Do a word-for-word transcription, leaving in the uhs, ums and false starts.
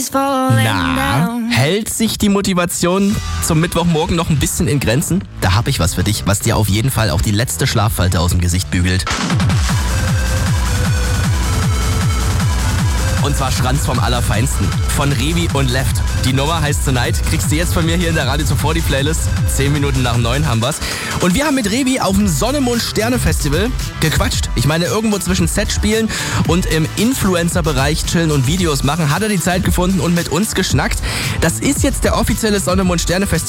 Na, hält sich die Motivation zum Mittwochmorgen noch ein bisschen in Grenzen? Da habe ich was für dich, was dir auf jeden Fall auch die letzte Schlaffalte aus dem Gesicht bügelt. Und zwar Schranz vom Allerfeinsten. Von Revi und Left. Die Nummer heißt Tonight. Kriegst du jetzt von mir hier in der Radio zuvor die Playlist. Zehn Minuten nach neun haben wir's. Und wir haben mit Revi auf dem Sonne-Mond-Sterne-Festival gequatscht. Ich meine, irgendwo zwischen Set spielen und im Influencer-Bereich chillen und Videos machen, hat er die Zeit gefunden und mit uns geschnackt. Das ist jetzt der offizielle Sonne-Mond-Sterne-Festival.